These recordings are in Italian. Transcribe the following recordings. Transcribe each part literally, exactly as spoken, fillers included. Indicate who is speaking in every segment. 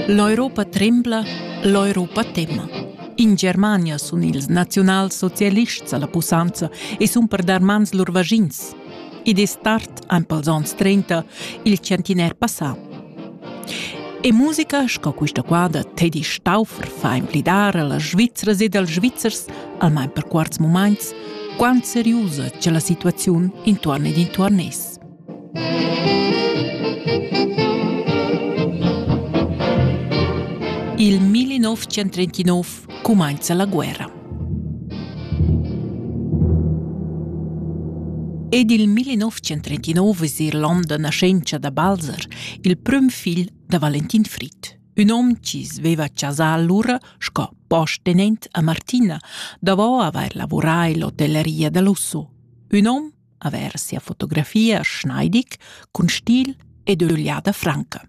Speaker 1: L'Europa trembla, l'Europa tema. In Germania sun ils nationalsocialists alla pussanza e sun per dar mans lur vagins. Id è start, ein pels ans trenta, il centiner passà. E musica, sco questa qua da Teddy Stauffer fa implidare alla Svizras ed als Svizzers, almai per quarts moments, quant seriosa c'è la situazione intorno ed intorno es. Il millenovecentotrentanove comincia la guerra. Ed il millenovecentotrentanove is Irlanda nascenza da Balzer, il prim figlio da Valentin Fried. Un uomo che sveva ciasà all'ora sco post-tenent a Martina, davo aver lavorato l'hotelleria da lusso. Un uomo aver sia fotografia schneidig, con stil ed oliada franca.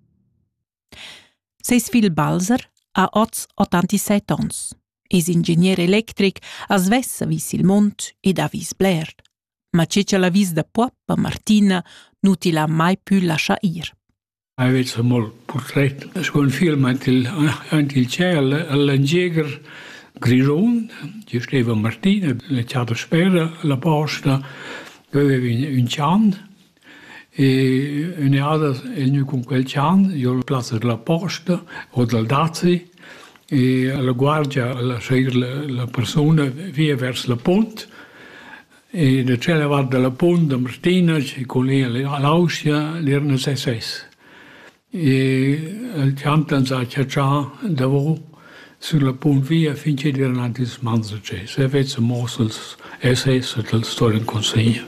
Speaker 1: Seis fil Balzer ha oz ottantasette ans. Es ingegner electric, as vessa vis il mont ed ha vis Blair. Ma c'è la vis da Puappa Martina non ti l'ha mai più lascia ir.
Speaker 2: Hij weet zo mooi portret. Dat is gewoon film uit il cielo, all'Angeger Grigion. Ci stava Martina, le ciato spera, la posta, dove aveva un cian. E una volta è venuto con quel cian, io la piazza della posta o del Dazi, e alla guardia alla seguire la, la persona via verso la ponte. E da c'è la guardia della ponte, Martina, con lei all'Austria, l'erano S S. E il ciantan sa ciaccia davo sulla ponte via finché erano anche i mangiati. Se avesse mosso il S S del storia in consiglio.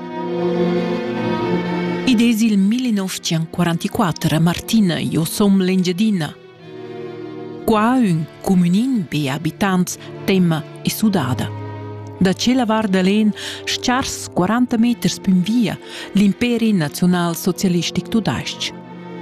Speaker 1: Id es il millenovecentoquarantaquattro a Martina, io som l'Engiadina. Qua un comunin be abitants tema e sudada. Da cella varda len schars quaranta meters più via l'imperi nazional socialistic tudasc.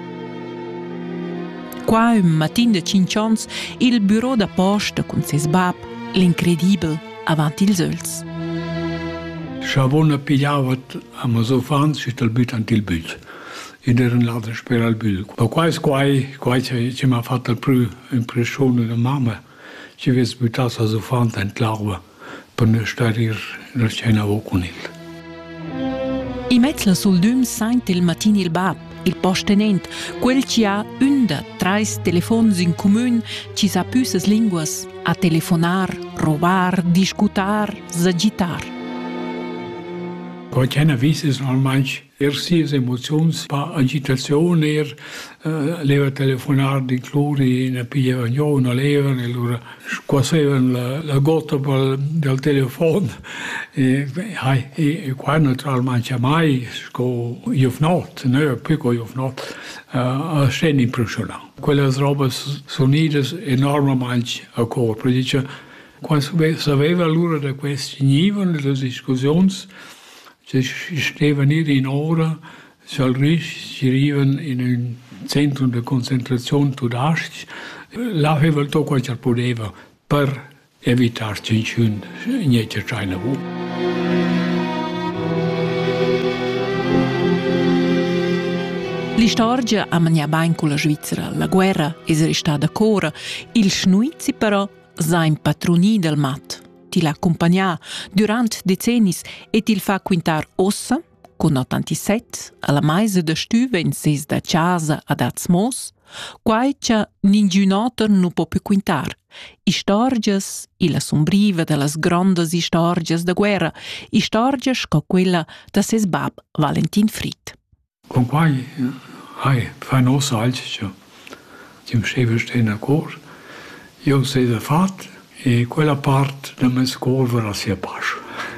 Speaker 1: Qua un matin de cincions il bureau da posta con ses bab, l'incredibile avanti ils öls.
Speaker 2: Sciavona pigliavat a Masofan si tal but ant il but. Ed era un ladro spera al but. Ma qua è quai, qua ci mi ha fatto più impressione da mamma. Ci avesse buttato a Sofan ant l'auva per non stare nel cena con il.
Speaker 1: I mezzla sul dum saint il matin il bab, il postenent, quel ci ha un da trais telefons in comune, ci sa püsses linguas a telefonar, robar, discutar, s'agitar.
Speaker 2: Wat jij nou wist is normaal er zie emoties, pa agitazione, er uh, leva telefonare di clori, ne pigliavano una leva, e allora squassevano la, la gota del telefono. E, e, e qua naturalmente mai, sco io not, ne, pico io not, uh, è sempre impressionante. Quelle robe sonide enormemente a corpo. Dice, quando sapeva allora da questi nivoli, delle discussioni, se stavano in ora, si arrivano in un centro di concentrazione tudasci, là aveva tutto quello che poteva per evitare che nessuno niente c'era.
Speaker 1: L'istorgia ha mangiato bene con la Svizzera. La guerra è restata ancora. Il Schnuizi però sa in patroni del mat. Ti l'accompagna durante decenni e ti fa quintar ossa, con ottantasette, alla maisa da stuve in ses da casa ad Azmos, quai che ningun otter non può più quintar. Istorgias, e la sombriva delle grandes istorgias da guerra, istorgias co quella da ses bab Valentin Fried.
Speaker 2: Con quai, hai, fai ossa alcicio, ci sceva stena cor, io sei da fat, e quella parte da me scorva a sia pace.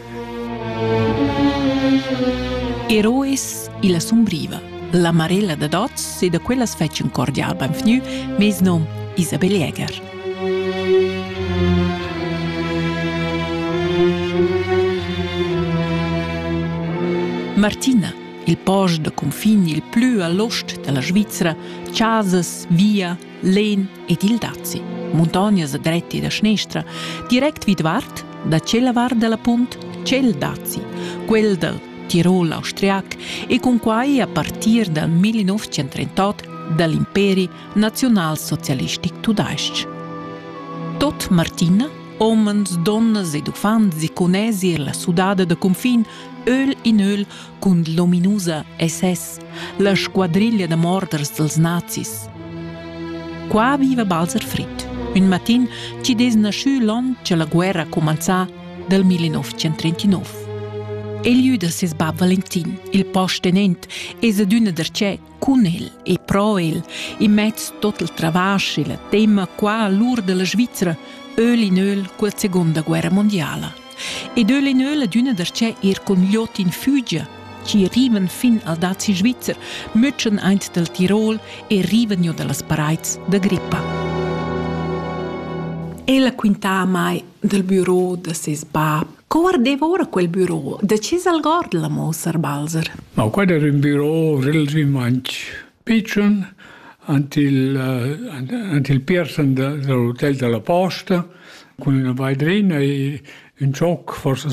Speaker 1: Eroes e la sombriva. La Marella da Doz e da quella sfece un cordial benvenu, mes nom Isabel Jäger. Martina, il post de confini il più all'ost della Svizzera, Chasas, Via, Len ed il Dazi. Montagnas a dretti e da snestra, direct vid vart, da cella vart della punt, cel Dazi, quel del Tirol austriac e con quai a partir del millenovecentotrentotto dall'imperi nazionalsocialistic tudaisch. Tot Martina, omens, donnas ed ufans i conesi la sudada de confin, öl in öl cun l'ominusa S S, la squadriglia de morders dels nazis. Qua viva Balzer Frit, un matin ci des nasciù l'on che la guerra començà del millenovecentotrentinov. El iuda ses bab Valentin, il postenent, es adüna dercè cun el e pro el, in mezz tot il travasc e la tema qua lur de la Svizra, öl in öl quel seconda guerra mondiala. Ed öl in öl adüna dercè er con gliot in fügia, ci riven fin al dazi Svizzer, mütschen eint del Tirol e riven jo de las paraiz de Grippa. E la quintà mai del bureau de ses bab. Co ardeva ora quel bureau? De ce s'al gord la Moser Balzer?
Speaker 2: Ma qua era un bureau relativamente piccolo, antil, uh, antil piercen de, dell'hotel della Posta, con una vaidrina e un gioc forse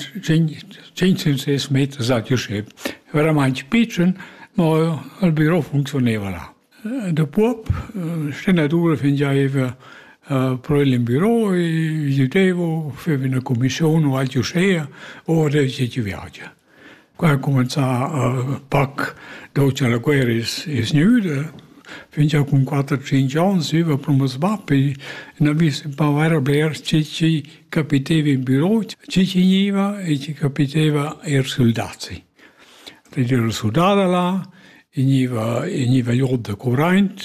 Speaker 2: cinque sei metri a Giuseppe. Veramente piccolo, ma il bureau funzionava là. Dopo, stenatura fin già aveva Uh, pro il bureau e vedevo, facevo una commissione o altro sia, ora ci ci viaggia. Qua cominciava a uh, pac, dopo la guerra è snuda, fin già con quattro cinque anni, si va per uno sbappo e non aveva un po' di bler, ci ci capitava in bureau, ci ci niva e ci capitava i soldati. C'era il soldato là, e niva io da corrente,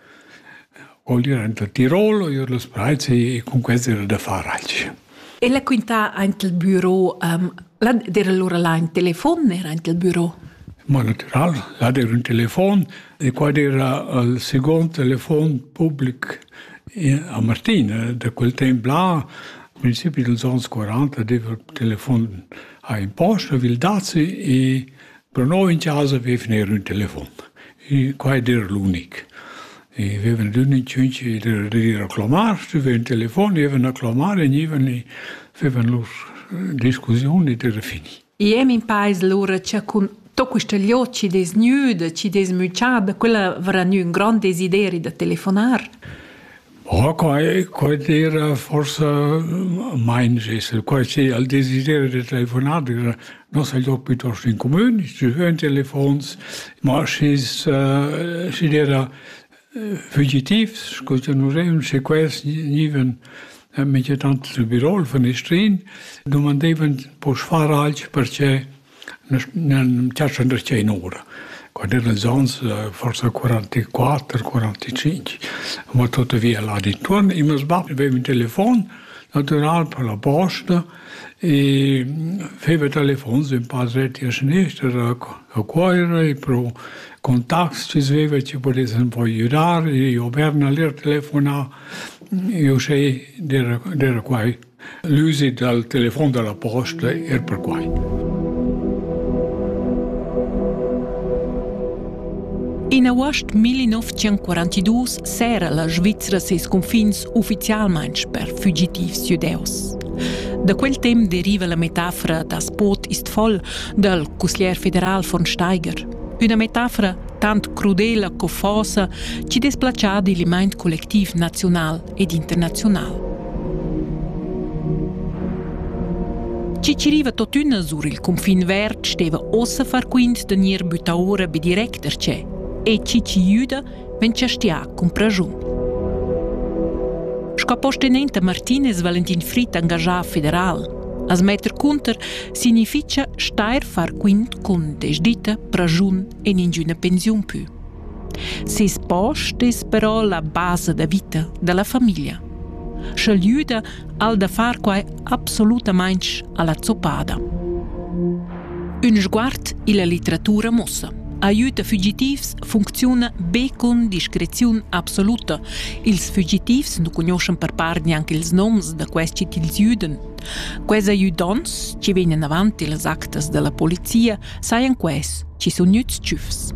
Speaker 2: vuol dire anche il Tirolo, io lo sprezzo e con questo era da fare.
Speaker 1: E la quintà anche il bureau, um, là era allora là in telefono, era anche il bureau?
Speaker 2: Ma naturale, là era un telefono e qua era il secondo telefono pubblico a Martina. Da quel tempo là, a principi degli anni quaranta, aveva il telefono in posta, Vildazzi, e per noi in casa aveva un telefono. E qua era l'unico. E avevano due cinci di reclamare, avevano un telefono, avevano a reclamare e avevano le discussioni e era finito.
Speaker 1: E è in paese loro c'è con tutti questi occhi des nude, ci des mucciade, quella avrà un grande desiderio di telefonare?
Speaker 2: Oh, qua, qua era forse mein gesto, qua c'è il desiderio di telefonare, era non so gli piuttosto in comune, ci avevano telefoni, ma ci era fugitivs, scusa, non è un sequestro, niven met tanto sul bureau van de strin, domandavano per fare altro perché non c'erano c'è in ora. Quando era l'anno, forse quarantaquattro, quarantacinque, ma tuttavia là dintorno, e mi sbaglio, aveva un telefono, naturale per la posta, e aveva telefoni in passetti a sinistra, a cuore, e per contatti ci aveva, ci poteva un po' aiutare, e io avevo a telefonare, io sei, era qua, l'uso del telefono della posta era per qua.
Speaker 1: In agosto millenovecentoquarantadue s'era la Svizzera ses confins ufficialmente per fugitivs judeus. Da quel tempo deriva la metafora das Boot ist voll del Consigliere federal von Steiger. Una metafora tant crudela co fosa ci desplaccia di l'imment collectiv nazional ed internazional. Ci ci riva totuna sur il confin vert steva ossa far quint de nier butaora be directer c'è e ci ci iuda ven c'è stia con pragiun. Scapostenente Martinez Valentin Frit engagà federal. As metter kunter significa stair far quint con desdita, pragiun e ninguna pensiun più. Ses post es però la base da vita della famiglia. Sciagliuda al da far quai absolutamente alla zoppada. Un sguard in la letteratura mossa. Aiuta fugitivs funziona be con discrezione assoluta. Ils fugitivs non conoscono per part neanche ils noms da questi tils juden. Questi aiutants, ci vengono avanti le actes della polizia, saien questi, ci sono nuts ciufs.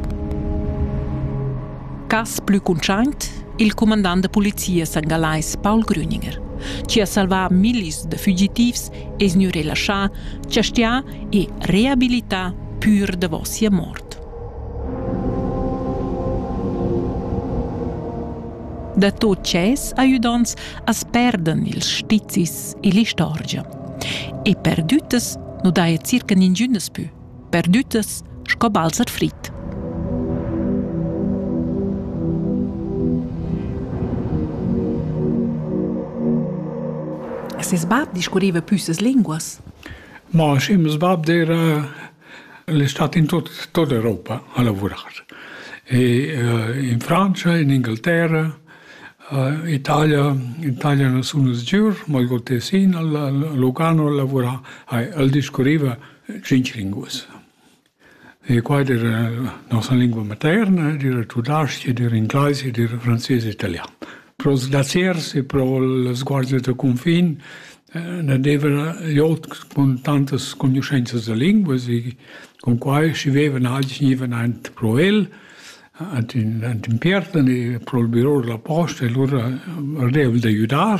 Speaker 1: Cas più conscient, il comandante polizia Sangalais Paul Grüninger, ci ha salvato millis de fugitivs e nu rilascià, ci stia e riabilità pur de vossia mort. Da tot ces aiudons as perden ils stizis e l'istorgia. E perdütes no daia circa ningiunas pü. Perdütes sco balzer frit. Ses bab discorreva püsses linguas.
Speaker 2: Ma Schimmels bab era è stato in tut, tutta Europa a lavorare. E, uh, in Francia, in Inghilterra, uh, Italia, Italia non sono sicuro, ma il Tessin, a Lugano lavora, al discorreva cinque lingue. E qua era la nostra lingua materna, era tedesco, era inglese, era francese e italiano. Pro sgraziersi, pro le sguardi del confine, ne devano io con tante conoscenze di lingue, con cui si avevano anche anche pro el, anche in Pierten, e pro il bureau della posta, e loro ardevano di aiutare,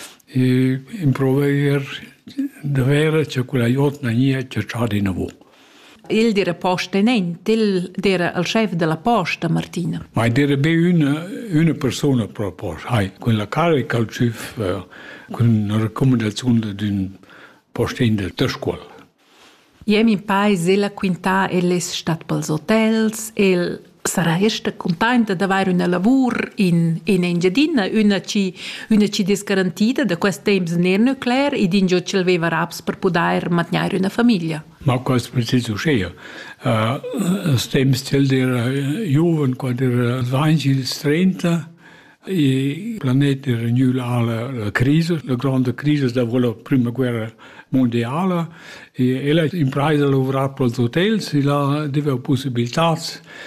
Speaker 2: e in provare di avere che quella aiuto non è che c'è di nuovo.
Speaker 1: Il era postenente, il era il chef della posta, Martina.
Speaker 2: Ma era una, una persona per la posta, quella carica al chef, con una raccomandazione di un postente della scuola.
Speaker 1: Iem in paese la quinta e les stat pels hotels, el sarà esta contenta d'avere una lavur in in Engiadina, una ci una ci disgarantita da quest temps ner nuclear e dinjo ci aveva raps per poter mantenere una famiglia.
Speaker 2: Ma questo preciso sia. Uh, temps til der joven qua der vijftig trenta e il pianeta era nula la crisi, la grande crisi dopo la prima guerra mondiale, e ella impresa a lavorare per gli hotels e la aveva possibilità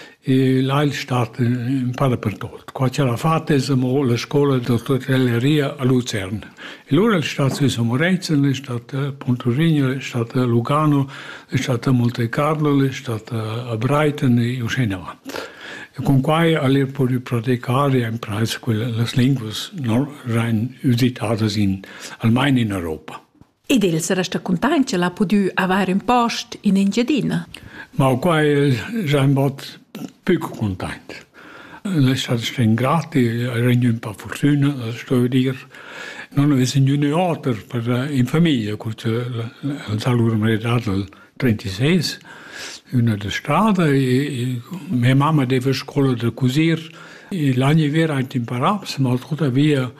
Speaker 2: e là è stato un po' dappertutto. Qua c'era fatta la scuola di hotelleria a Lucerna. E allora è stato a Morezzan, è stato a Pontorigno, è stato a Lugano, è stato a Monte Carlo, è stato a Brighton e così in avanti. E con cui alle per praticare in pratica quelle lingue non rein usitate in, almeno in Europa.
Speaker 1: Ed el sarà sta contenta l'ha potuto avere un posto in Engiadina.
Speaker 2: Ma qua siamo molto poco contenti. È stato stringato, era un po' fortuna, sto a dire. Non avesse niente altro per in famiglia, perché il saluto mi ha dato il trentasei, una di strada, e mia mamma deve scuola di cosire, e l'anno vera ha imparato, ma tuttavia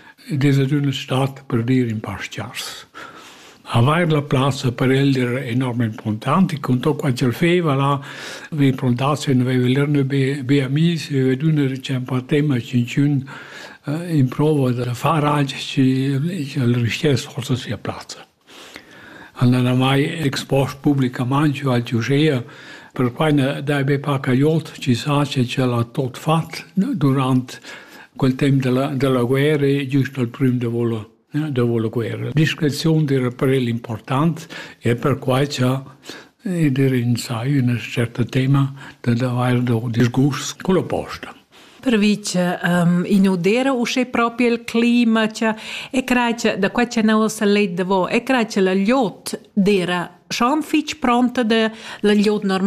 Speaker 2: è una stata per dire in pastiars. Avere la piazza per elle era enormemente importante, con tutto quello che faceva là, le plantazioni aveva lerno bei amici, aveva una c'è un po' di tema, c'è in prova di fare anche la richiesta forse sia piazza. Non ha mai esposto pubblicamente al Giusea, per cui da ebbe poco aiuto, ci sa che ce l'ha tutto fatto durante quel tempo della, della guerra, giusto al primo di volo. Dopo la guerra. La discrezione era per lui importante e per cui c'è in sé un certo tema di avere disgusto con la posta.
Speaker 1: Per vice, um, in odera usce proprio il clima, cioè, e credo, da qua c'è una saletta di vo, e credo la liot era schon fitch pronta de la liot normale.